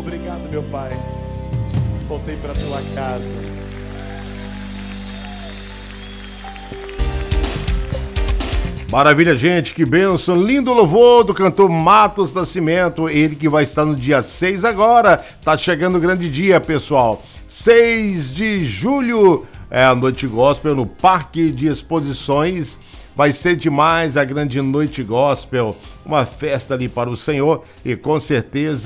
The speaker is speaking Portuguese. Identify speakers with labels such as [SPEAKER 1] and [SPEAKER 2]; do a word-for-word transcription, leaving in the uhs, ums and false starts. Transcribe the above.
[SPEAKER 1] Obrigado, meu Pai. Voltei para tua casa.
[SPEAKER 2] Maravilha, gente, que bênção. Lindo louvor do cantor Matos Nascimento. Ele que vai estar no dia seis agora. Tá chegando o grande dia, pessoal. seis de julho, é a Noite Gospel no Parque de Exposições. Vai ser demais a grande Noite Gospel. Uma festa ali para o Senhor e com certeza